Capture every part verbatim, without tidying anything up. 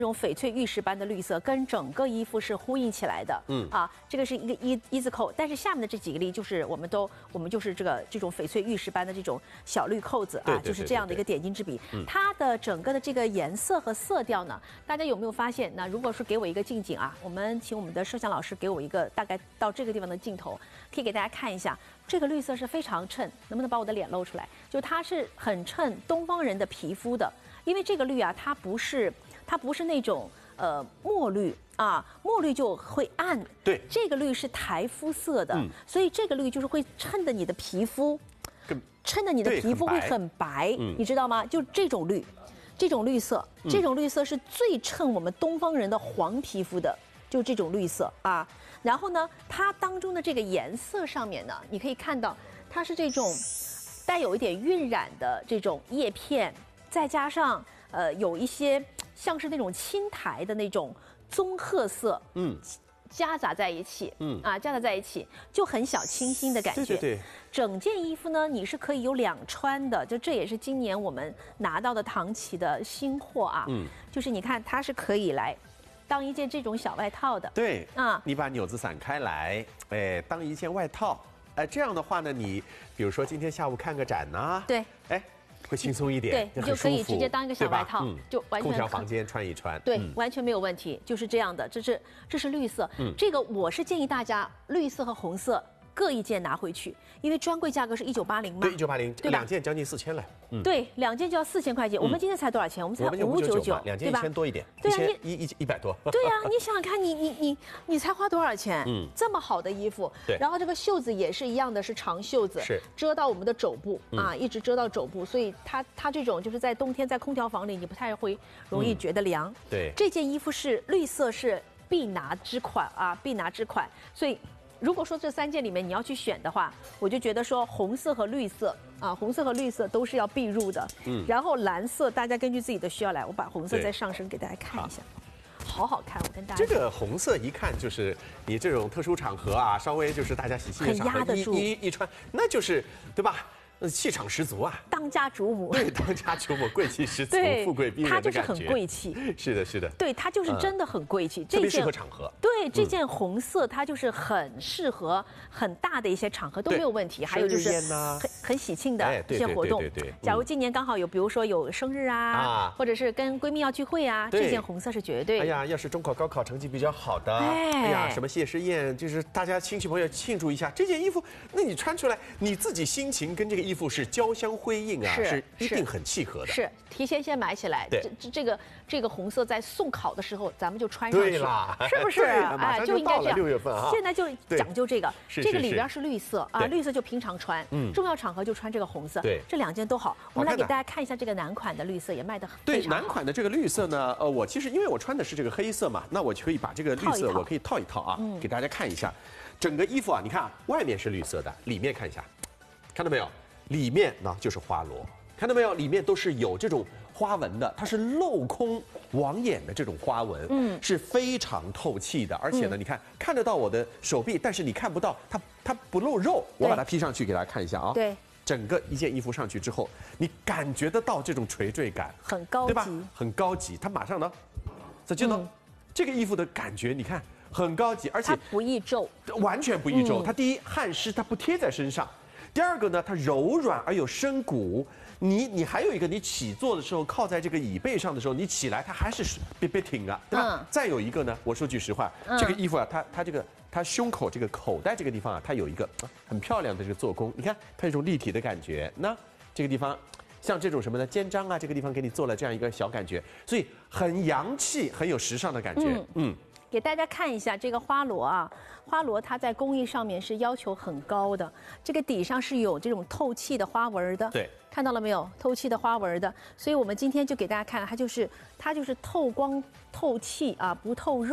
这种翡翠玉石般的绿色跟整个衣服是呼应起来的，嗯啊，这个是一个一一字扣，但是下面的这几个例就是我们都我们就是这个这种翡翠玉石般的这种小绿扣子啊，就是这样的一个点睛之笔。它的整个的这个颜色和色调呢，大家有没有发现？那如果是给我一个近景啊，我们请我们的摄像老师给我一个大概到这个地方的镜头，可以给大家看一下，这个绿色是非常衬，能不能把我的脸露出来？就它是很衬东方人的皮肤的，因为这个绿啊，它不是。它不是那种呃墨绿啊，墨绿就会暗。 对， 这个绿是台肤色的，嗯、所以这个绿就是会衬得你的皮肤，衬得你的皮肤会很白，嗯、你知道吗？就这种绿，这种绿色，嗯、这种绿色是最衬我们东方人的黄皮肤的，就这种绿色啊。然后呢，它当中的这个颜色上面呢，你可以看到它是这种带有一点晕染的这种叶片，再加上呃有一些。像是那种青苔的那种棕褐色，嗯，夹杂在一起，嗯啊，夹杂在一起就很小清新的感觉。 对对对。 整件衣服呢，你是可以有两穿的，就这也是今年我们拿到的唐奇的新货啊。嗯。就是你看，它是可以来当一件这种小外套的。 对。啊，你把纽子散开来，哎，当一件外套，哎，这样的话呢，你比如说今天下午看个展呐、啊， 对， 哎。会轻松一点， 对，你就可以直接当一个小外套，嗯、就完全空调房间穿一穿， 对，嗯、完全没有问题，就是这样的。这是这是绿色，嗯、这个我是建议大家绿色和红色各一件拿回去，因为专柜价格是一九八零嘛， 对，一九八零，两件将近四千了， 嗯、对，两件就要四千块钱。嗯、我们今天才多少钱？我们才五九九， 两件一千多一点， 对啊， 一一一百多。 对呀、啊，你想想看，你你你你才花多少钱？嗯，这么好的衣服， 对， 然后这个袖子也是一样的，是长袖子， 是遮到我们的肘部啊，一直遮到肘部，所以它它这种就是在冬天在空调房里，你不太会容易觉得凉。 对， 这件衣服是绿色，是必拿之款啊，必拿之款，所以。如果说这三件里面你要去选的话，我就觉得说红色和绿色啊，红色和绿色都是要必入的。嗯，然后蓝色大家根据自己的需要来，我把红色再上身给大家看一下，好好看，我跟大家。 这个红色一看就是你这种特殊场合啊，稍微就是大家喜庆的场合，一一一穿，那就是对吧？气场十足啊！ 当家主母， 对，当家主母，贵气十足，富贵逼人的感觉。 她就是很贵气。 是的，是的。 对，她就是真的很贵气。 特别适合场合。 对，这件红色它就是很适合很大的一些场合都没有问题。还有就是很很喜庆的一些活动。 对对对。 假如今年刚好有，比如说有生日啊，或者是跟闺蜜要聚会啊，这件红色是绝对。 哎呀，要是中考、高考成绩比较好的，哎呀，什么谢师宴，就是大家亲戚朋友庆祝一下，这件衣服，那你穿出来，你自己心情跟这个衣服是交相辉映啊，是一定很契合的。 是提前先买起来，这这这个这个红色在送考的时候咱们就穿上去， 对啦， 是不是？ 哎， 就应该这样。 六月份啊， 现在就讲究这个，这个里边是绿色啊，绿色就平常穿，嗯，重要场合就穿这个红色。 对， 这两件都好。我们来给大家看一下这个男款的绿色，也卖得很对。男款的这个绿色呢，呃，我其实因为我穿的是这个黑色嘛，那我就可以把这个绿色我可以套一套啊，给大家看一下。整个衣服啊，你看啊，外面是绿色的，里面看一下，看到没有？里面呢就是花螺，看到没有？里面都是有这种花纹的，它是镂空网眼的这种花纹，嗯，是非常透气的。而且呢，嗯、你看看得到我的手臂，但是你看不到它，它不露肉。我把它披上去给大家看一下啊。 对， 整个一件衣服上去之后，你感觉得到这种垂坠感， 很高级， 对吧？很高级。它马上呢，这就呢，嗯、这个衣服的感觉，你看很高级，而且它不易皱， 完全不易皱。嗯、它第一汗湿，它不贴在身上。第二个呢，它柔软而有深骨。你你还有一个，你起坐的时候靠在这个椅背上的时候，你起来它还是别别挺啊，对吧？嗯、再有一个呢，我说句实话，嗯、这个衣服啊，它它这个它胸口这个口袋这个地方啊，它有一个很漂亮的这个做工，你看它有一种立体的感觉。那这个地方像这种什么呢，肩章啊，这个地方给你做了这样一个小感觉，所以很洋气，很有时尚的感觉。嗯。嗯给大家看一下这个花螺啊，花螺它在工艺上面是要求很高的，这个底上是有这种透气的花纹的。 对， 看到了没有？透气的花纹的，所以我们今天就给大家看，它就是它就是透光透气啊，不透肉，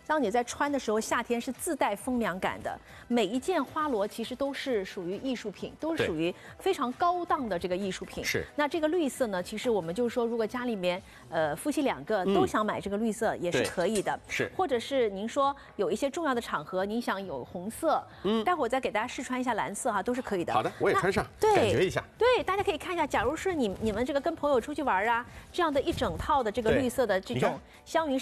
当你在穿的时候，夏天是自带风凉感的。每一件花螺其实都是属于艺术品，都是属于非常高档的这个艺术品。 是。 那这个绿色呢，其实我们就是说，如果家里面呃夫妻两个都想买这个绿色，也是可以的。 是。 或者是您说有一些重要的场合，您想有红色，嗯，待会儿再给大家试穿一下蓝色哈，都是可以的。 好的，我也穿上， 对， 感觉一下。 对，大家可以看一下，假如是你你们这个跟朋友出去玩啊，这样的一整套的这个绿色的这种香云。